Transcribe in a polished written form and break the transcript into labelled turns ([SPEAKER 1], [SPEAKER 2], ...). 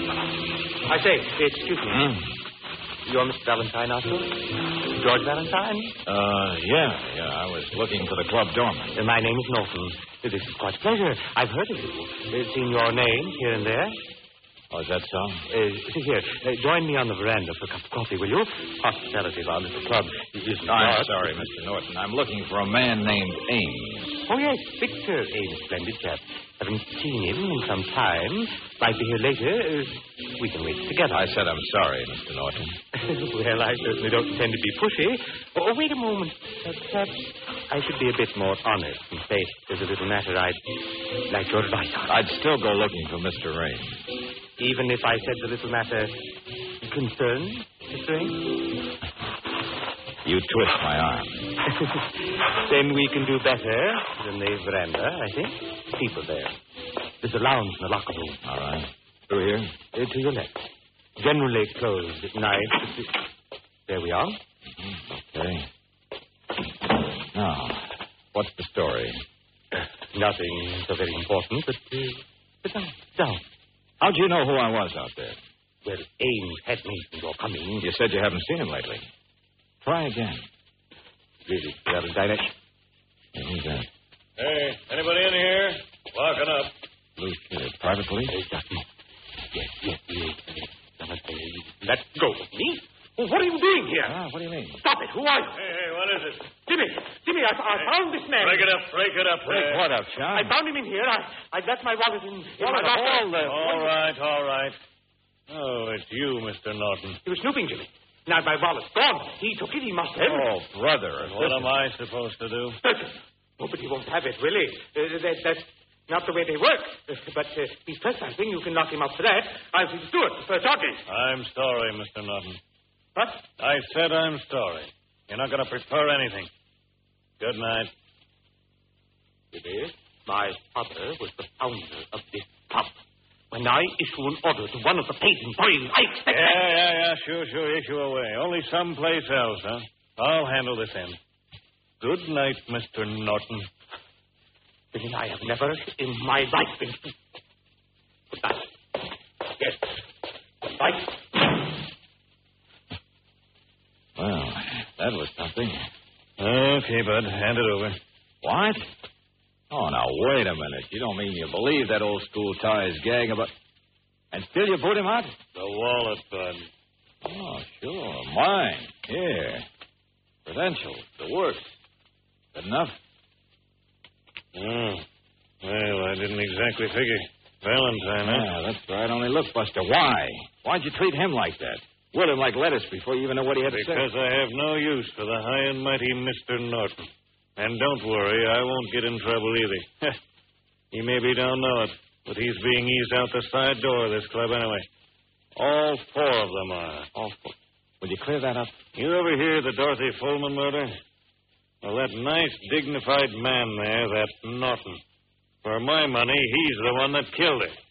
[SPEAKER 1] I say, excuse me. You're Mr. Valentine, aren't you? George Valentine?
[SPEAKER 2] Yeah. I was looking for the club doorman.
[SPEAKER 1] My name is Norton. This is quite a pleasure. I've heard of you. Seen your name here and there.
[SPEAKER 2] Oh, is that so?
[SPEAKER 1] See here. Join me on the veranda for a cup of coffee, will you? Hospitality lounge at the club.
[SPEAKER 2] I'm sorry, Mr. Norton. I'm looking for a man named Ames.
[SPEAKER 1] Oh, yes. Victor Ames. Splendid chap. Haven't seen him in some time. Might be here later. We can wait together.
[SPEAKER 2] I said I'm sorry, Mr. Norton.
[SPEAKER 1] Well, I certainly don't intend to be pushy. Oh, wait a moment. Perhaps I should be a bit more honest and say there's a little matter I'd like your advice on.
[SPEAKER 2] I'd still go looking for Mr. Ames.
[SPEAKER 1] Even if I said the little matter concerns Mr. Ames?
[SPEAKER 2] You twist my arm.
[SPEAKER 1] Then we can do better than the veranda, I think. People there. There's a lounge in the locker room.
[SPEAKER 2] All right. Through here?
[SPEAKER 1] To your left. Generally closed at night. There we are.
[SPEAKER 2] Okay. Now, what's the story?
[SPEAKER 1] Nothing so very important, but sit down.
[SPEAKER 2] How'd you know who I was out there?
[SPEAKER 1] Well, Ames had mentioned your coming.
[SPEAKER 2] You said you haven't seen him lately. Try again.
[SPEAKER 1] Really, Valentine.
[SPEAKER 2] Who's that?
[SPEAKER 3] Hey, anybody in here? Walking up.
[SPEAKER 2] Blue shirt. Private police?
[SPEAKER 1] Yes. Let go of me. Well, what are you doing here?
[SPEAKER 2] What do you mean?
[SPEAKER 1] Stop it. Who are you?
[SPEAKER 3] Hey, what is it?
[SPEAKER 1] Jimmy, I found this man.
[SPEAKER 3] Break it up.
[SPEAKER 2] Break what up, John?
[SPEAKER 1] I found him in here. I left my wallet in my locker.
[SPEAKER 3] All right. Oh, it's you, Mr. Norton.
[SPEAKER 1] He was snooping, Jimmy. Now my wallet's gone. He took it. He must have.
[SPEAKER 2] Oh, brother.
[SPEAKER 3] What am I supposed to do?
[SPEAKER 1] Search it. Oh, but he won't have it, will he? That's not the way they work. But he's trespassing. You can lock him up for that. I'll see the steward for charges.
[SPEAKER 3] I'm sorry, Mr. Norton.
[SPEAKER 1] What?
[SPEAKER 3] I said I'm sorry. You're not going to prepare anything. Good night.
[SPEAKER 1] Jimmy, my father was the founder of this club. When I issue an order to one of the paid employees, I expect...
[SPEAKER 3] Yeah. Sure. Issue away. Only someplace else, huh? I'll handle this end. Good night, Mr. Norton.
[SPEAKER 1] Jimmy, I have never in my life been... Good night. Yes. Good night.
[SPEAKER 2] Well, that was something.
[SPEAKER 3] Okay, bud. Hand it over.
[SPEAKER 2] What? Oh, now, wait a minute. You don't mean you believe that old school tie's gag about... And still you put him out?
[SPEAKER 3] The wallet, bud.
[SPEAKER 2] Oh, sure. Mine. Here. Credentials. The works. Good enough?
[SPEAKER 3] Well, I didn't exactly figure. Valentine, huh?
[SPEAKER 2] Yeah, that's right. Only look, Buster, why? Why'd you treat him like that? Whirl him like lettuce before you even know what he had to say.
[SPEAKER 3] Because I have no use for the high and mighty Mr. Norton. And don't worry, I won't get in trouble either. He maybe don't know it, but he's being eased out the side door of this club anyway. All four of them are.
[SPEAKER 2] All four. Will you clear that up?
[SPEAKER 3] You ever hear the Dorothy Fullman murder? Well, that nice, dignified man there, that Norton. For my money, he's the one that killed her.